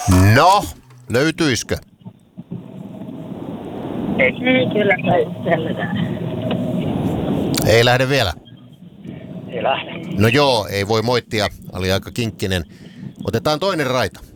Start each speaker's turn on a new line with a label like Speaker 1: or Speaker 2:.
Speaker 1: No, löytyisikö?
Speaker 2: Ei kyllä selvitä.
Speaker 1: Ei lähde vielä.
Speaker 2: Ei lähde.
Speaker 1: No joo, ei voi moittia. Oli aika kinkkinen. Otetaan toinen raita.